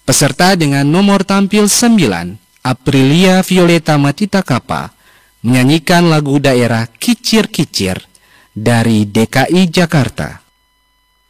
Peserta dengan nomor tampil 9, Aprilia Violeta Matita Kapa, menyanyikan lagu daerah Kicir-Kicir dari DKI Jakarta.